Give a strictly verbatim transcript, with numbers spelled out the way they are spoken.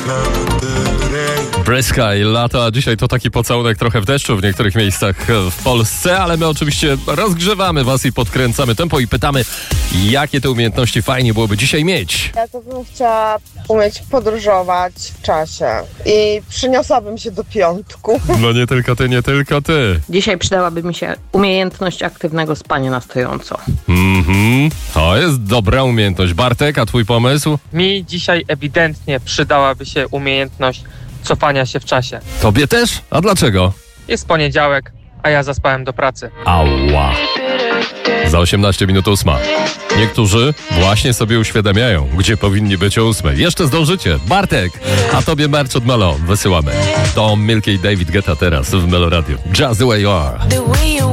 Breska i lata, a dzisiaj to taki pocałunek trochę w deszczu w niektórych miejscach w Polsce, ale my oczywiście rozgrzewamy was i podkręcamy tempo i pytamy, jakie te umiejętności fajnie byłoby dzisiaj mieć. Ja to bym chciała umieć podróżować w czasie i przyniosłabym się do piątku. No nie tylko ty, nie tylko ty. Dzisiaj przydałaby mi się umiejętność aktywnego spania na stojąco. Mhm, to jest dobra umiejętność. Bartek, a twój pomysł? Mi dzisiaj ewidentnie przydałaby się umiejętność cofania się w czasie. Tobie też? A dlaczego? Jest poniedziałek, a ja zaspałem do pracy. Ała. Za osiemnaście minut ósma. Niektórzy właśnie sobie uświadamiają, gdzie powinni być o ósmej. Jeszcze zdążycie. Bartek, a tobie merch od Melo wysyłamy. To Milky i David Guetta teraz w Melo Radio. Just the way you are.